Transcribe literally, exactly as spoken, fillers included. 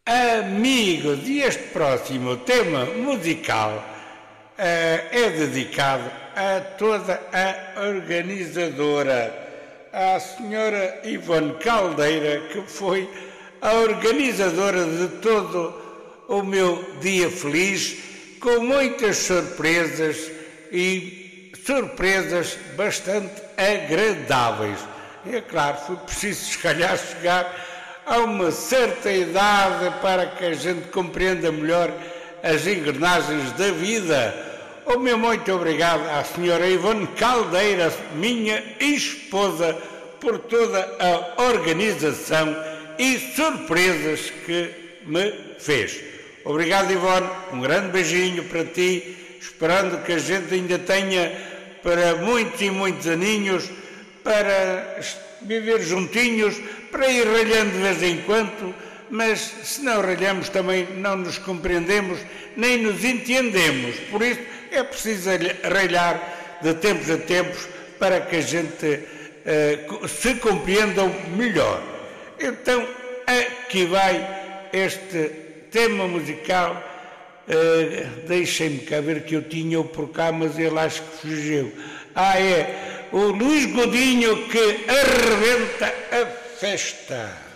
Amigos, e este próximo tema musical uh, é dedicado a toda a organizadora, à senhora Ivone Caldeira, que foi a organizadora de todo o meu dia feliz, com muitas surpresas e surpresas bastante agradáveis. E é claro, foi preciso, se calhar, chegar a uma certa idade para que a gente compreenda melhor as engrenagens da vida. O meu muito obrigado à senhora Ivone Caldeira, minha esposa, por toda a organização e surpresas que me fez. Obrigado, Ivone, um grande beijinho para ti, esperando que a gente ainda tenha para muitos e muitos aninhos, para viver juntinhos, para ir ralhando de vez em quando, mas se não ralhamos também não nos compreendemos, nem nos entendemos. Por isso é preciso ralhar de tempos a tempos para que a gente uh, se compreendam melhor. Então, aqui vai este tema musical. Uh, deixem-me cá ver que eu tinha-o por cá, mas ele acho que fugiu. Ah, é o Luís Godinho que arrebenta a festa.